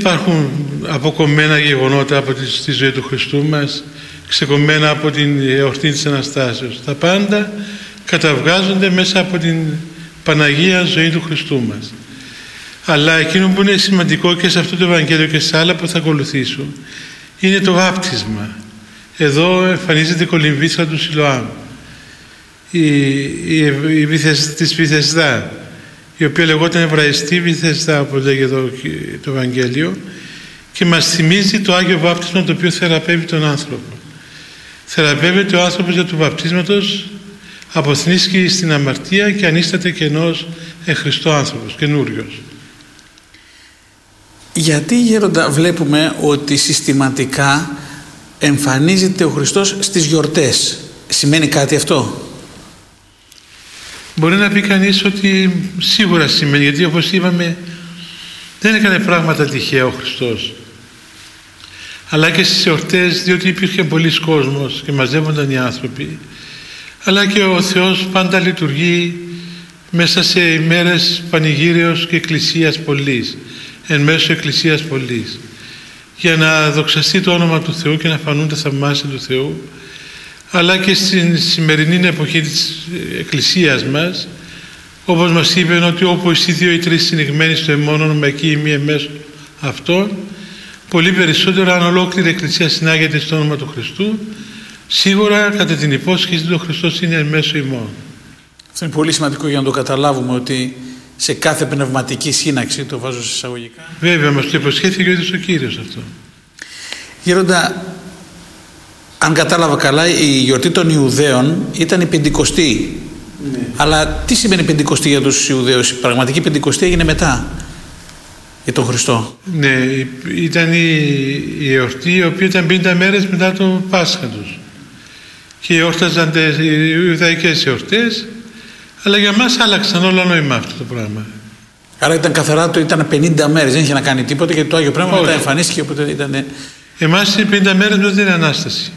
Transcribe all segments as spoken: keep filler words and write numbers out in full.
υπάρχουν αποκομμένα γεγονότα από τη, στη ζωή του Χριστού μας, ξεκομμένα από την εορτή της Αναστάσεως. Τα πάντα καταβγάζονται μέσα από την Παναγία ζωή του Χριστού μας. Αλλά εκείνο που είναι σημαντικό και σε αυτό το Ευαγγέλιο και σε άλλα που θα ακολουθήσουν είναι το βάπτισμα. Εδώ εμφανίζεται η κολυμβήθρα του Σιλοάμ, η, η, η της Βηθεσδά, η οποία λεγόταν Εβραϊστή Βηθεσδά, όπως λέγει εδώ το Ευαγγέλιο, και μας θυμίζει το Άγιο Βάπτισμα, το οποίο θεραπεύει τον άνθρωπο. Θεραπεύεται ο άνθρωπος για του βαπτίσματος, αποθνίσκει στην αμαρτία και ανίσταται κενός εν Χριστώ άνθρωπος, καινούριος. Γιατί, Γέροντα, βλέπουμε ότι συστηματικά εμφανίζεται ο Χριστός στις γιορτές? Σημαίνει κάτι αυτό? Μπορεί να πει κανείς ότι σίγουρα σημαίνει, γιατί όπως είπαμε δεν έκανε πράγματα τυχαία ο Χριστός. Αλλά και στις εορτές, διότι υπήρχε πολλής κόσμος και μαζεύονταν οι άνθρωποι, αλλά και ο Θεός πάντα λειτουργεί μέσα σε ημέρες πανηγύριος και εκκλησίας πολλής, εν μέσω εκκλησίας πολλής, για να δοξαστεί το όνομα του Θεού και να φανούν τα θαυμάσια του Θεού. Αλλά και στην σημερινή εποχή της εκκλησίας μας, όπως μας είπε ότι όπου οι δύο ή τρεις συνηγμένοι στο εμμόνον, με εκεί η μία μέσω αυτών, πολύ περισσότερο αν ολόκληρη η εκκλησία συνάγεται στο όνομα του Χριστού, σίγουρα κατά την υπόσχεση του Χριστός είναι εν μέσω ημών. Αυτό είναι πολύ σημαντικό για να το καταλάβουμε, ότι σε κάθε πνευματική σύναξη, το βάζω σε εισαγωγικά. Βέβαια, μας το υποσχέθηκε ο ίδιος ο Κύριος αυτό. Γέροντα, αν κατάλαβα καλά, η γιορτή των Ιουδαίων ήταν η Πεντηκοστή. Ναι. Αλλά τι σημαίνει Πεντηκοστή για τους Ιουδαίους? Η πραγματική Πεντηκοστή έγινε μετά, για τον Χριστό. Ναι, ήταν η εορτή η οποία ήταν πενήντα μέρες μετά το Πάσχα τους. Και εόρταζαν οι Ιουδαϊκές εορτές, αλλά για μας άλλαξαν όλα νόημα αυτό το πράγμα. Άρα ήταν καθαρά, το ήταν πενήντα μέρες, δεν είχε να κάνει τίποτα, γιατί το Άγιο Πνεύμα μετά εμφανίστηκε, οπότε ήταν... Εμάς είναι πενήντα μέρες μετά την Ανάσταση.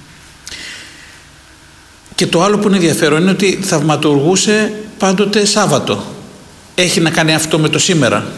Και το άλλο που είναι ενδιαφέρον είναι ότι θαυματουργούσε πάντοτε Σάββατο. Έχει να κάνει αυτό με το σήμερα?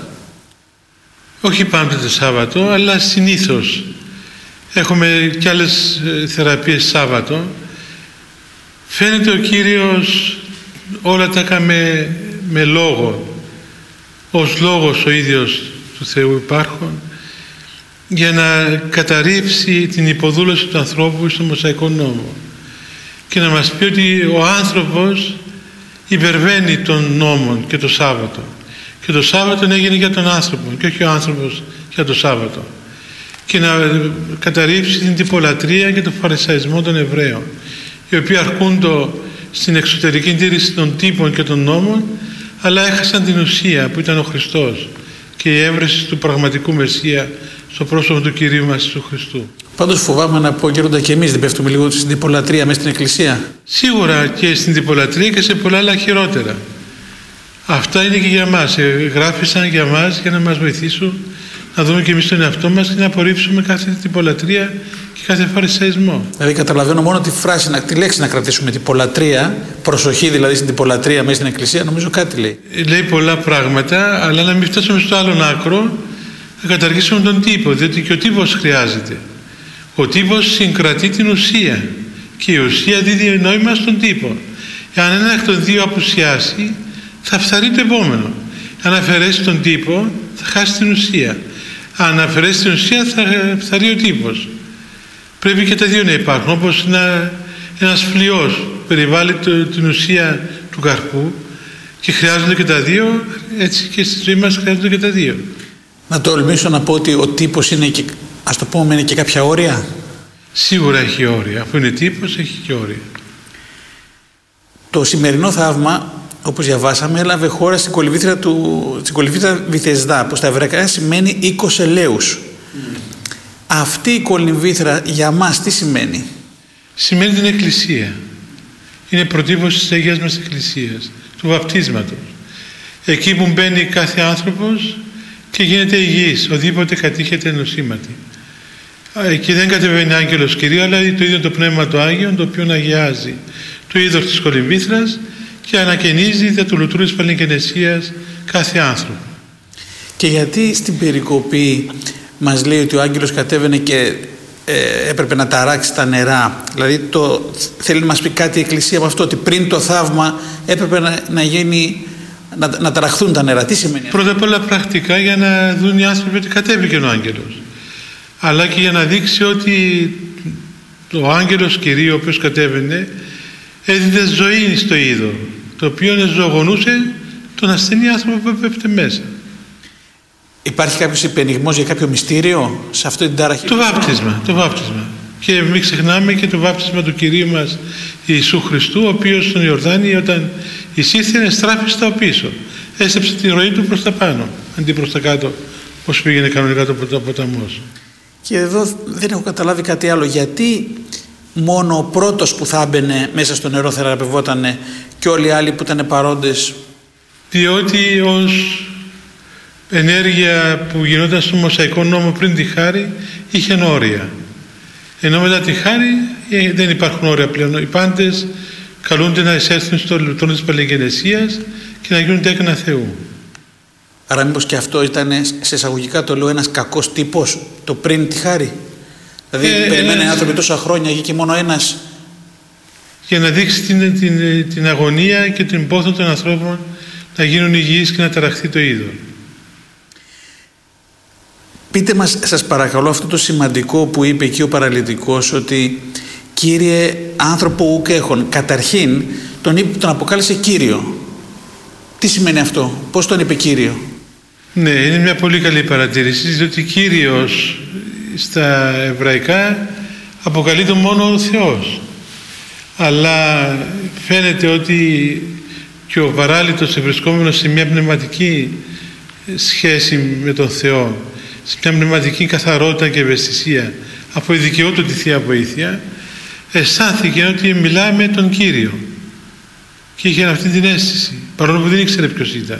Όχι πάντοτε Σάββατο, αλλά συνήθως. Έχουμε και άλλες θεραπείες Σάββατο. Φαίνεται ο Κύριος όλα τα έκαμε με λόγο, ως λόγος ο ίδιος του Θεού υπάρχον, για να καταρρίψει την υποδούλωση του ανθρώπου στο Μωσαϊκό νόμο και να μας πει ότι ο άνθρωπος υπερβαίνει τον νόμο και το Σάββατο, και το Σάββατο έγινε για τον άνθρωπο και όχι ο άνθρωπος για το Σάββατο, και να καταρρίψει την τυπολατρεία και τον φαρισαϊσμό των Εβραίων, οι οποίοι αρκούντο στην εξωτερική τήρηση των τύπων και των νόμων, αλλά έχασαν την ουσία που ήταν ο Χριστός και η έβρεση του πραγματικού Μεσσία στο πρόσωπο του Κυρίου μας του Χριστού. Πάντως φοβάμαι να πω, Γέροντα, και εμείς δεν πέφτουμε λίγο στην τυπολατρεία μέσα στην Εκκλησία? Σίγουρα και στην τυπολατρεία και σε πολλά άλλα χειρότερα. Αυτά είναι και για μας. Γράφησαν για μας για να μας βοηθήσουν να δούμε και εμείς τον εαυτό μας και να απορρίψουμε κάθε τυπολατρεία και κάθε φαρισαϊσμό. Δηλαδή καταλαβαίνω μόνο τη φράση, τη λέξη να κρατήσουμε, τυπολατρεία, προσοχή δηλαδή στην τυπολατρεία μέσα στην Εκκλησία, νομίζω κάτι λέει. Λέει πολλά πράγματα, αλλά να μην φτάσουμε στο άλλον άκρο, να καταργήσουμε τον τύπο, διότι και ο τύπος χρειάζεται. Ο τύπος συγκρατεί την ουσία και η ουσία δίδει νόημα στον τύπο. Αν ένα εκ των δύο απουσιάσει, θα φθαρεί το επόμενο. Αν αφαιρέσει τον τύπο, θα χάσει την ουσία. Αν αφαιρέσει την ουσία, θα φθαρεί ο τύπος. Πρέπει και τα δύο να υπάρχουν, όπως ένα, ένας φλοιός περιβάλλει το, την ουσία του καρπού και χρειάζονται και τα δύο, έτσι και στη ζωή μας χρειάζονται και τα δύο. Να τολμήσω να πω ότι ο τύπος είναι και, ας το πούμε, είναι και κάποια όρια. Σίγουρα έχει όρια. Αφού είναι τύπος, έχει και όρια. Το σημερινό θαύμα, όπως διαβάσαμε, έλαβε χώρα στην κολυμβήθρα του, στην κολυμβήθρα Βηθεσδά, που στα εβραϊκά σημαίνει οίκος ελέους. Mm. Αυτή η κολυμβήθρα για μας τι σημαίνει? Σημαίνει την Εκκλησία. Είναι προτύπωση της Αγίας μας Εκκλησίας, του βαπτίσματος. Εκεί που μπαίνει κάθε άνθρωπος και γίνεται υγιής, οδήποτε κατήχεται νοσήματι. Εκεί δεν κατεβαίνει άγγελος Κυρίου, αλλά το ίδιο το Πνεύμα του Άγιον, το οποίο αγιάζει το είδος της κολυμβήθρας και ανακαινίζει δια του λουτρού της παλινκενεσίας κάθε άνθρωπο. Και γιατί στην περικοπή μας λέει ότι ο άγγελος κατέβαινε και ε, έπρεπε να ταράξει τα νερά. Δηλαδή το, θέλει να μας πει κάτι η Εκκλησία από αυτό, ότι πριν το θαύμα έπρεπε να, να γίνει, να, να ταραχθούν τα νερά. Τι σημαίνει αυτό? Πρώτα απ' όλα πρακτικά για να δουν οι άνθρωποι ότι κατέβηκε ο άγγελος. Αλλά και για να δείξει ότι ο άγγελος Κυρίου ο οποίος κατέβαινε έδινε ζωή στο είδο, το οποίο ζωογονούσε τον ασθενή άνθρωπο που έπεφτε μέσα. Υπάρχει κάποιος υπενιγμός για κάποιο μυστήριο σε αυτή την τάραχη? Το βάπτισμα, το βάπτισμα. Και μην ξεχνάμε και το βάπτισμα του Κυρίου μας Ιησού Χριστού, ο οποίος στον Ιορδάνη όταν εισήρθε στράφη στα πίσω. Έστρεψε τη ροή του προς τα πάνω, αντί προς τα κάτω, όπως πήγαινε κανονικά το ποταμός. Και εδώ δεν έχω καταλάβει κάτι άλλο. Γιατί μόνο ο πρώτος που θα έμπαινε μέσα στο νερό θεραπευότανε και όλοι οι άλλοι που ήταν παρόντες? Διότι ως ενέργεια που γινόταν στο Μωσαϊκό νόμο πριν τη χάρη είχε όρια. Ενώ μετά τη χάρη ε, δεν υπάρχουν όρια πλέον. Οι πάντες καλούνται να εισέλθουν στο λεπτό της Παλαιγενεσίας και να γίνονται έκανα Θεού. Άρα μήπως και αυτό ήταν, σε εισαγωγικά το λέω, ένας κακός τύπος, το πριν τη χάρη? Δηλαδή ε, περιμένουν οι άνθρωποι τόσα χρόνια και, και μόνο ένας. Για να δείξει την, την, την αγωνία και την πόθο των ανθρώπων να γίνουν υγιείς και να ταραχθεί το είδο. Πείτε μας, σας παρακαλώ, αυτό το σημαντικό που είπε εκεί ο παραλυτικός, ότι Κύριε άνθρωπο ουκ έχων. Καταρχήν τον, είπε, τον αποκάλεσε Κύριο. Τι σημαίνει αυτό? Πώς τον είπε Κύριο? Ναι, είναι μια πολύ καλή παρατήρηση, διότι Κύριος στα εβραϊκά αποκαλείται μόνο ο Θεός. Αλλά φαίνεται ότι και ο παράλυτος ευρισκόμενος σε μια πνευματική σχέση με τον Θεό, σε μια πνευματική καθαρότητα και ευαισθησία, από η δικαιότητα τη Θεία Βοήθεια, αισθάνθηκε ότι μιλάμε τον Κύριο και είχε αυτή την αίσθηση, παρόλο που δεν ήξερε ποιος ήταν.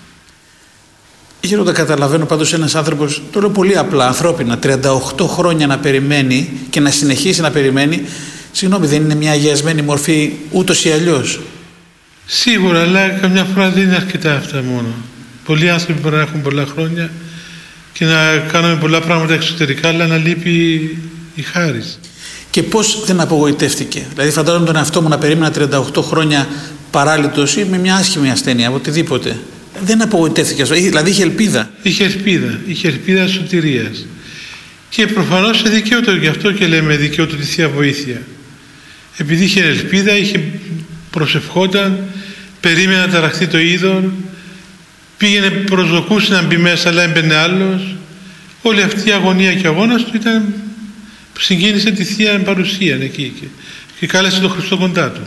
Γέροντα, καταλαβαίνω πάντως ένας άνθρωπος, το λέω πολύ απλά, ανθρώπινα, τριάντα οκτώ χρόνια να περιμένει και να συνεχίσει να περιμένει. Συγγνώμη, δεν είναι μια αγιασμένη μορφή ούτως ή αλλιώς? Σίγουρα, αλλά καμιά φορά δεν είναι αρκετά αυτά μόνο. Πολλοί άνθρωποι μπορεί να έχουν πολλά χρόνια και να κάνουμε πολλά πράγματα εξωτερικά, αλλά να λείπει η χάρις. Και πώς δεν απογοητεύτηκε? Δηλαδή φαντάζομαι τον εαυτό μου να περίμενα τριάντα οκτώ χρόνια παράλυτος ή με μια άσχημη ασθένεια, από οτιδήποτε. Δεν απογοητεύτηκε αυτό, δηλαδή είχε ελπίδα. Είχε ελπίδα, είχε ελπίδα σωτηρίας. Και προφανώς σε δικαιότο, γι' αυτό και λέμε δικαιότο τη Θεία Βοήθεια. Επειδή είχε ελπίδα, είχε προσευχόταν, περίμενε να ταραχθεί το είδωρ, πήγαινε, προσδοκούσε να μπει μέσα, αλλά έμπαινε άλλος. Όλη αυτή η αγωνία και ο αγώνας του ήταν, συγκίνησε τη Θεία Παρουσία εκεί και, και κάλεσε τον Χριστό κοντά του.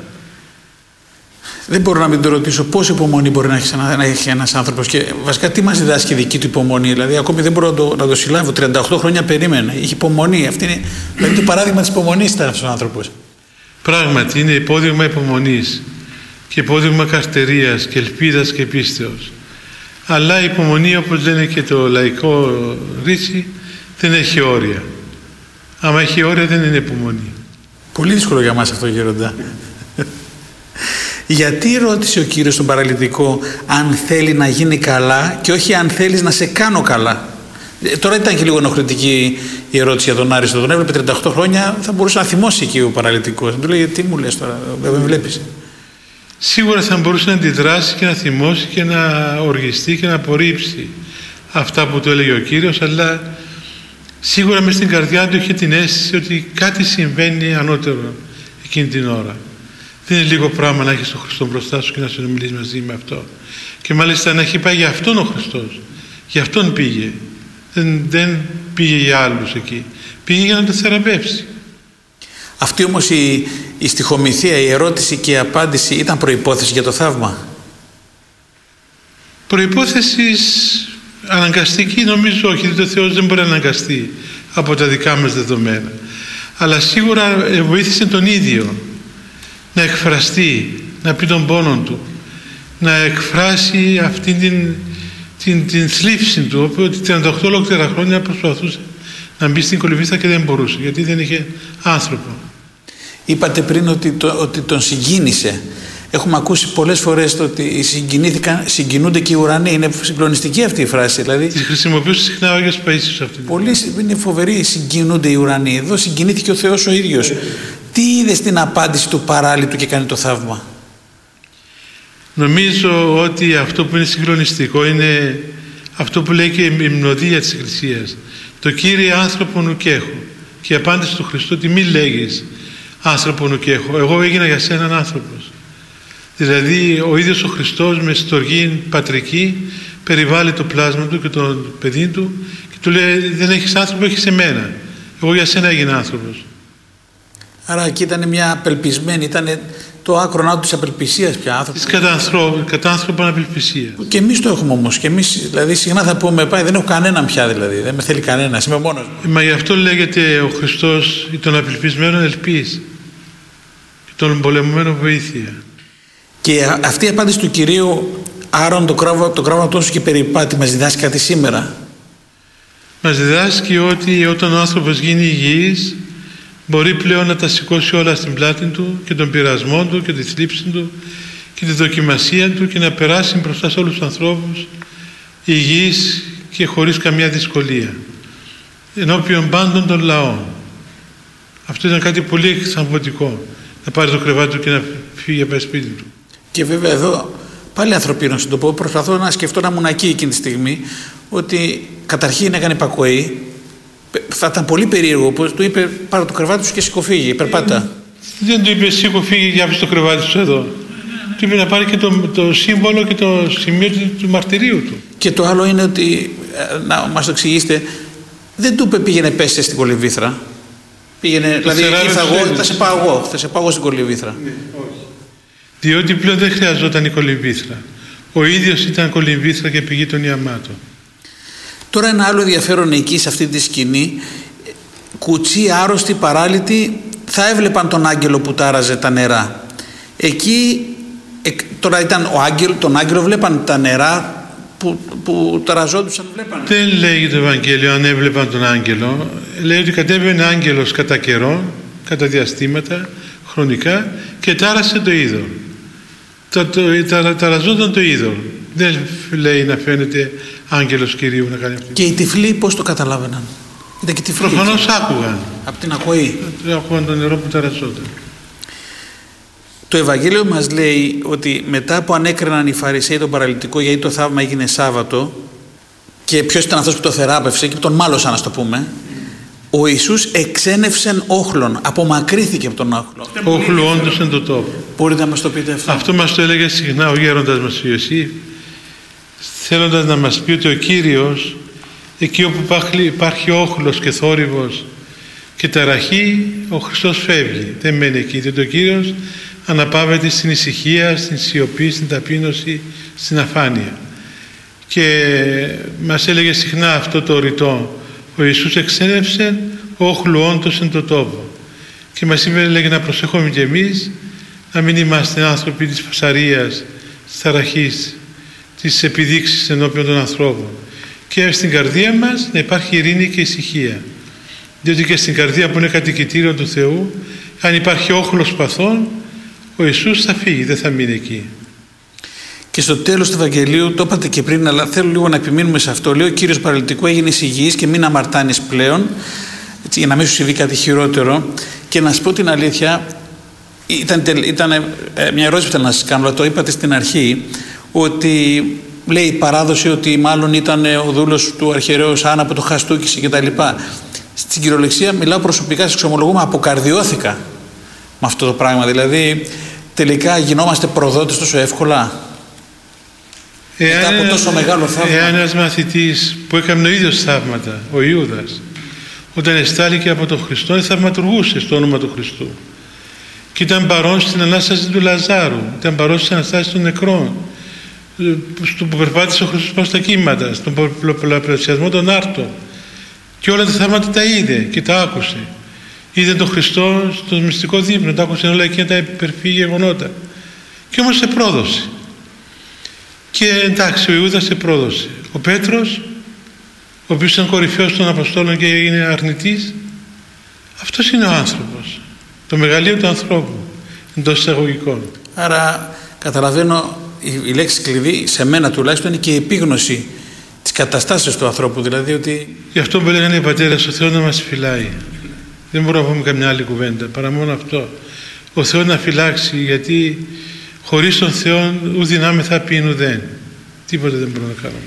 Δεν μπορώ να μην το ρωτήσω πόση υπομονή μπορεί να έχει, να έχει ένας άνθρωπος και βασικά τι μας διδάσκει η δική του υπομονή? Δηλαδή ακόμη δεν μπορώ να το, να το συλλάβω. τριάντα οκτώ χρόνια περίμενε, είχε υπομονή. Αυτή είναι δηλαδή το παράδειγμα της υπομονής ήταν αυτός ο άνθρωπος. Πράγματι είναι υπόδειγμα υπομονής και υπόδειγμα καρτερίας και ελπίδας και πίστεως. Αλλά η υπομονή, όπως λένε και το λαϊκό ρίτσι, δεν έχει όρια. Άμα έχει όρια δεν είναι υπομονή. Πολύ δύσκολο για μας αυτό, Γέροντα. Γιατί ρώτησε ο Κύριος τον παραλυτικό αν θέλει να γίνει καλά και όχι αν θέλεις να σε κάνω καλά? Ε, τώρα ήταν και λίγο ενοχλητική η ερώτηση για τον Άριστο. Τον έβλεπε τριάντα οκτώ χρόνια, θα μπορούσε να θυμώσει εκεί ο παραλυτικός. Να του λέει, τι μου λες τώρα, δεν με βλέπεις? Σίγουρα θα μπορούσε να αντιδράσει και να θυμώσει και να οργιστεί και να απορρίψει αυτά που του έλεγε ο Κύριος, αλλά σίγουρα μες στην καρδιά του είχε την αίσθηση ότι κάτι συμβαίνει ανώτερο εκείνη την ώρα. Δεν είναι λίγο πράγμα να έχεις τον Χριστό μπροστά σου και να συνομιλείς μαζί με αυτό. Και μάλιστα να έχει πάει για αυτόν ο Χριστός. Για αυτόν πήγε. Δεν, δεν πήγε για άλλους εκεί. Πήγε για να το θεραπεύσει. Αυτή όμως η, η στιχομυθία, η ερώτηση και η απάντηση ήταν προϋπόθεση για το θαύμα? Προϋπόθεση αναγκαστική νομίζω όχι, διότι ο Θεός δεν μπορεί να αναγκαστεί από τα δικά μας δεδομένα. Αλλά σίγουρα βοήθησε τον ίδιο να εκφραστεί, να πει τον πόνο του, να εκφράσει αυτή την, την, την θλίψη του, ότι τριάντα οκτώ ολόκληρα χρόνια προσπαθούσε να μπει στην κολυβήθρα και δεν μπορούσε, γιατί δεν είχε άνθρωπο. Είπατε πριν ότι, το, ότι τον συγκίνησε. Έχουμε ακούσει πολλές φορές ότι συγκινούνται και οι ουρανοί. Είναι συγκλονιστική αυτή η φράση. Δηλαδή, τη χρησιμοποιούσε συχνά ο Άγιος Παΐσιος αυτή. Πολλοί είναι φοβεροί, συγκινούνται οι ουρανοί. Εδώ συγκινήθηκε ο Θεός ο ίδιος. Τι είδε στην απάντηση του παράλυτου και κάνει το θαύμα? Νομίζω ότι αυτό που είναι συγκλονιστικό είναι αυτό που λέει και η μνοδία της Εκκλησίας. Το Κύριε άνθρωπον ουκ έχω. Και η απάντηση του Χριστού ότι μη λέγεις άνθρωπον ουκ έχω. Εγώ έγινα για σέναν άνθρωπος. Δηλαδή ο ίδιος ο Χριστός με στοργή πατρική περιβάλλει το πλάσμα του και το παιδί του και του λέει δεν έχεις άνθρωπο, έχεις εμένα. Εγώ για σένα έγινα άνθρωπος. Άρα εκεί ήταν μια απελπισμένη, ήταν το άκρονά της απελπισίας πια άνθρωπο. Της κατάνθρωπων απελπισίας. Και εμείς το έχουμε όμως. Και εμείς, δηλαδή, συχνά θα πούμε, πάει, δεν έχω κανέναν πια, δηλαδή. Δεν με θέλει κανένας. Είμαι μόνος μου. Μα γι' αυτό λέγεται ο Χριστός των απελπισμένων ελπίς και των πολεμουμένων βοήθεια. Και αυτή η απάντηση του Κυρίου, Άρων το κράβο, το κράβο τόσο και περιπάτη, μας διδάσκει κάτι σήμερα? Μας διδάσκει ότι όταν ο άνθρωπος γίνει υγιής, μπορεί πλέον να τα σηκώσει όλα στην πλάτη του και τον πειρασμό του και τη θλίψη του και τη δοκιμασία του και να περάσει μπροστά σε όλους τους ανθρώπους υγιής και χωρίς καμιά δυσκολία ενώπιον πάντων των λαών. Αυτό ήταν κάτι πολύ εξαμβωτικό, να πάρει το κρεβάτι του και να φύγει από το σπίτι του. Και βέβαια εδώ πάλι ανθρωπίνο να το πω, προσπαθώ να σκεφτώ να ήμουν εκεί εκείνη τη στιγμή, ότι καταρχήν έκανε υπακοή. Θα ήταν πολύ περίεργο που του είπε πάρε το κρεβάτι σου και σηκωφύγει, περπάτα. Δεν του είπε σηκωφύγει και άφησε το κρεβάτι σου εδώ. Του είπε να πάρει και το, το σύμβολο και το σημείο του, του μαρτυρίου του. Και το άλλο είναι ότι, να μας το εξηγήσετε, δεν του είπε πήγαινε πέσε στην κολυμβήθρα. Πήγαινε, δηλαδή ήρθα εγώ, θα σε πάω εγώ, θα σε πάω εγώ στην κολυμβήθρα. Ναι, όχι. Διότι πλέον δεν χρειαζόταν η κολυμβήθρα. Ο ίδιος ήταν κολυμβήθρα και πηγή των ιαμάτων. Τώρα ένα άλλο ενδιαφέρον εκεί σε αυτή τη σκηνή, κουτσοί, άρρωστοι, παράλυτοι θα έβλεπαν τον άγγελο που τάραζε τα νερά. Εκεί τώρα ήταν ο άγγελο, τον άγγελο βλέπαν τα νερά που, που ταραζόντουσαν, βλέπαν. Δεν λέει το Ευαγγέλιο αν έβλεπαν τον άγγελο. Λέει ότι κατέβαινε άγγελος κατά καιρό, κατά διαστήματα, χρονικά και τάρασε το είδωρ. Τα, το, τα, ταραζόταν το είδωρ. Δεν λέει να φαίνεται άγγελος Κυρίου να κάνει αυτό. Και οι τυφλοί πώς το καταλάβαιναν? Ήταν και τυφλοί. Προφανώς άκουγαν. Από την ακοή. Άκουγαν το νερό που ταραζόταν. Το Ευαγγέλιο μας λέει ότι μετά που ανέκριναν οι Φαρισαίοι τον παραλυτικό, γιατί το θαύμα έγινε Σάββατο, και ποιος ήταν αυτός που το θεράπευσε και τον μάλωσαν, να το πούμε, ο Ιησούς εξένευσεν όχλον, απομακρύθηκε από τον όχλο. Όχλου όντως εν το τόπο. Μπορείτε να μας το πείτε αυτό? Αυτό μας το έλεγε συχνά ο γέροντας μας ο Ιωσήφ, θέλοντας να μας πει ότι ο Κύριος, εκεί όπου υπάρχει, υπάρχει όχλος και θόρυβος και ταραχή, ο Χριστός φεύγει, δεν μένει εκεί, διότι ο Κύριος αναπαύεται στην ησυχία, στην σιωπή, στην ταπείνωση, στην αφάνεια. Και μας έλεγε συχνά αυτό το ρητό, ο Ιησούς εξένευσε όχλου όντως εν το τόπο. Και μας είπε, έλεγε, να προσέχουμε κι εμείς να μην είμαστε άνθρωποι της φασαρίας, της ταραχής, της επιδείξης ενώπιον των ανθρώπων. Και στην καρδία μας να υπάρχει ειρήνη και ησυχία. Διότι και στην καρδία που είναι κατοικητήριο του Θεού, αν υπάρχει όχλος παθών, ο Ιησούς θα φύγει, δεν θα μείνει εκεί. Και στο τέλος του Ευαγγελίου, το είπατε και πριν, αλλά θέλω λίγο να επιμείνουμε σε αυτό. Λέει ο Κύριος παραλυτικού, έγινες υγιής και μην αμαρτάνεις πλέον, έτσι, για να μην σου συμβεί κάτι χειρότερο. Και να σας πω την αλήθεια, ήταν, ήταν ε, μια ερώτηση που θέλω να σας κάνω, αλλά το είπατε στην αρχή, ότι λέει η παράδοση ότι μάλλον ήταν ο δούλος του αρχιερέως Άννα που το χαστούκησε κτλ. Στην κυριολεξία, μιλάω προσωπικά, σας εξομολογούμε, αποκαρδιώθηκα με αυτό το πράγμα. Δηλαδή, τελικά γινόμαστε προδότες τόσο εύκολα. Εάν, μετά από τόσο μεγάλο θαύμα. Εάν ένας μαθητής που έκανε ο ίδιος θαύματα, ο Ιούδας, όταν εστάληκε από τον Χριστό, θαυματουργούσε στο όνομα του Χριστού. Και ήταν παρόν στην Ανάσταση του Λαζάρου, ήταν παρόν στην Ανάσταση των νεκρών, στο που περπάτησε ο Χριστός προς τα κύματα, στον πολλαπλασιασμό των άρτων. Και όλα τα θαύματα τα είδε και τα άκουσε. Είδε τον Χριστό στο μυστικό δείπνο, τα άκουσε όλα εκείνα τα υπερφύγη γεγονότα. Και όμως σε πρόδωσε. Και εντάξει, ο Ιούδας σε πρόδωσε. Ο Πέτρος, ο οποίος ήταν κορυφαίος των Αποστόλων και έγινε αρνητής, αυτός είναι ο άνθρωπος. Το μεγαλείο του ανθρώπου, εντός εισαγωγικών. Άρα καταλαβαίνω η, η λέξη κλειδί, σε μένα τουλάχιστον, είναι και η επίγνωση της καταστάσεως του ανθρώπου. Δηλαδή ότι... Γι' αυτό που λέγανε οι πατέρες, ο Θεός να μας φυλάει. Δεν μπορούμε να πούμε καμιά άλλη κουβέντα, παρά μόνο αυτό. Ο Θεός να φυλάξει, γιατί χωρίς τον Θεό ου δυνάμεθα ποιήν ουδέν. Τίποτε δεν μπορούμε να κάνουμε.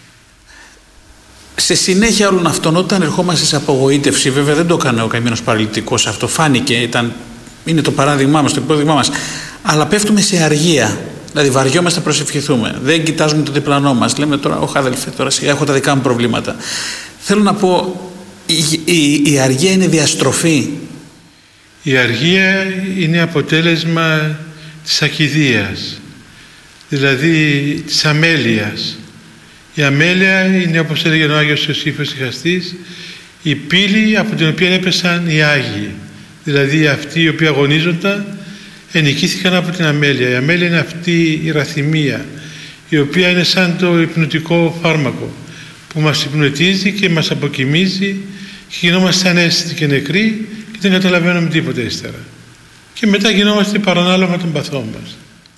Σε συνέχεια όλων αυτών, όταν ερχόμαστε σε απογοήτευση, βέβαια δεν το έκανε ο καημένος παραλυτικός, αυτό φάνηκε, ήταν, είναι το παράδειγμά μας, το υπόδειγμά μας, αλλά πέφτουμε σε αργία. Δηλαδή βαριόμαστε να προσευχηθούμε, δεν κοιτάζουμε το διπλανό μας, λέμε τώρα, όχι αδελφέ, τώρα σιγά έχω τα δικά μου προβλήματα. Θέλω να πω, η, η, η αργία είναι διαστροφή. Η αργία είναι αποτέλεσμα της ακηδείας, δηλαδή της αμέλειας. Η αμέλεια είναι, όπως έλεγε ο Άγιος Ιωσήφος Ιχαστής, η πύλη από την οποία έπεσαν οι Άγιοι. Δηλαδή αυτοί οι οποίοι αγωνίζονταν ενοικήθηκαν από την αμέλεια. Η αμέλεια είναι αυτή η ραθυμία, η οποία είναι σαν το υπνοτικό φάρμακο που μας υπνοτίζει και μας αποκοιμίζει και γινόμαστε ανέστητοι και νεκροί και δεν καταλαβαίνουμε τίποτα ύστερα. Και μετά γινόμαστε παρανάλωμα των παθών μας.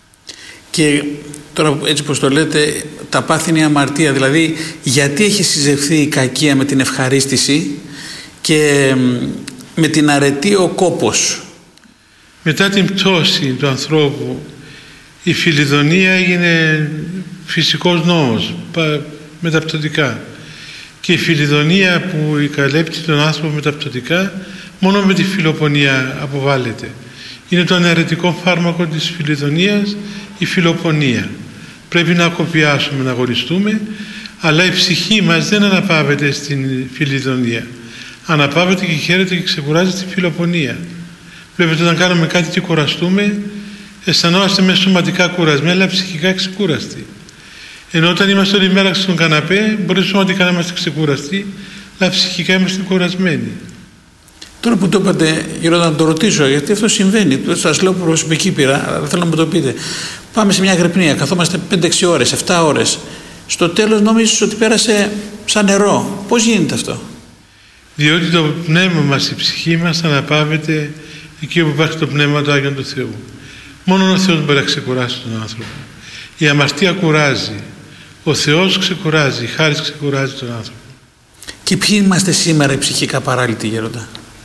Και τώρα, έτσι πως το λέτε, τα πάθη είναι η αμαρτία. Δηλαδή, γιατί έχει συζευθεί η κακία με την ευχαρίστηση και με την αρετή ο κόπος? Μετά την πτώση του ανθρώπου, η φιλιδονία έγινε φυσικός νόμος, μεταπτωτικά. Και η φιλιδονία που εικαλέπτει τον άνθρωπο μεταπτωτικά, μόνο με τη φιλοπονία αποβάλλεται. Είναι το αναιρετικό φάρμακο της φιλιδονίας, η φιλοπονία. Πρέπει να ακοπιάσουμε, να αγωνιστούμε, αλλά η ψυχή μας δεν αναπαύεται στην φιλιδονία. Αναπαύεται και χαίρεται και ξεκουράζει στη φιλοπονία. Βλέπετε, όταν κάνουμε κάτι και κουραστούμε, αισθανόμαστε με σωματικά κουρασμένοι, αλλά ψυχικά ξεκούραστοι. Ενώ όταν είμαστε όλη μέρα στον καναπέ, μπορεί σωματικά να είμαστε ξεκουραστοί, αλλά ψυχικά είμαστε κουρασμένοι. Τώρα που το είπατε, Γέροντα, να το ρωτήσω, γιατί αυτό συμβαίνει. Σας λέω προσωπική πείρα, αλλά θέλω να μου το πείτε. Πάμε σε μια αγρυπνία, καθόμαστε πέντε έξι ώρες, επτά ώρες. Στο τέλος νόμιζες ότι πέρασε σαν νερό. Πώς γίνεται αυτό? Διότι το πνεύμα μας, η ψυχή μας αναπαύεται εκεί όπου υπάρχει το πνεύμα του Άγιον του Θεού. Μόνο ο Θεός μπορεί να ξεκουράσει τον άνθρωπο. Η αμαρτία κουράζει. Ο Θεός ξεκουράζει, η χάρις ξεκουράζει τον άνθρωπο. Και ποιοι είμαστε σήμερα οι ψυχικά παράλυτοι, Γέροντα?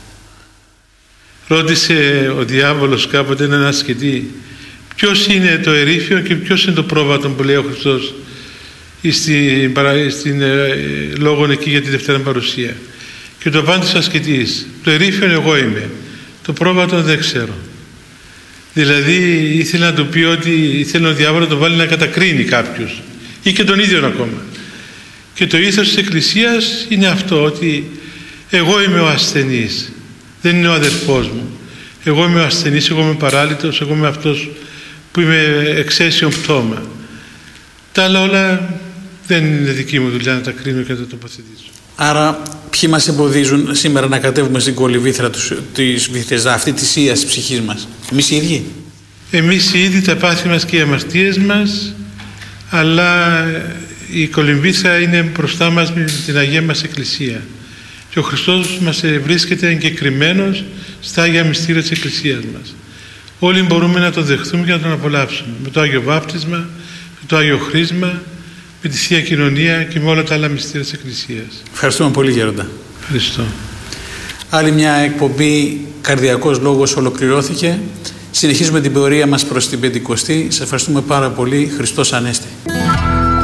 Ρώτησε ο διάβολος κάποτε έναν ασκητή, ποιος είναι το ερήφιο και ποιος είναι το πρόβατο που λέει ο Χριστός στην, στην ε, λόγον εκεί για τη Δευτέρα Παρουσία. Και το απάντησε ο ασκητής, το ερήφιο εγώ είμαι, το πρόβατο δεν ξέρω. Δηλαδή ήθελε να του πει ότι ήθελε ο διάβολος να το βάλει να κατακρίνει κάποιους ή και τον ίδιο ακόμα. Και το ήθος της Εκκλησίας είναι αυτό, ότι εγώ είμαι ο ασθενής, δεν είναι ο αδερφός μου. Εγώ είμαι ο ασθενής, εγώ είμαι παράλυτος, εγώ είμαι αυτός που είμαι εξαίσιον πτώμα. Τα άλλα όλα δεν είναι δική μου δουλειά να τα κρίνω και να τα τοποθετήσω. Άρα ποιοι μας εμποδίζουν σήμερα να κατέβουμε στην κολυμβήθρα της βυθεζά, αυτή της ίας της ψυχής μας? Εμείς οι ίδιοι. Εμείς οι ίδιοι, τα πάθη μας και οι αμαρτίες μας, αλλά η κολυμβήθρα είναι μπροστά μας με την Αγία μας Εκκλησία. Και ο Χριστός μας βρίσκεται εγκεκριμένος στα Άγια Μυστήρια της Εκκλησίας μας. Όλοι μπορούμε να το δεχθούμε και να τον απολαύσουμε. Με το Άγιο Βάπτισμα, με το Άγιο Χρίσμα, με τη Θεία Κοινωνία και με όλα τα άλλα μυστήρια της Εκκλησίας. Ευχαριστούμε πολύ, Γέροντα. Ευχαριστώ. Άλλη μια εκπομπή «Καρδιακός Λόγος» ολοκληρώθηκε. Συνεχίζουμε την πορεία μας προς την Πεντηκοστή. Σας ευχαριστούμε πάρα πολύ. Χριστός Ανέστη.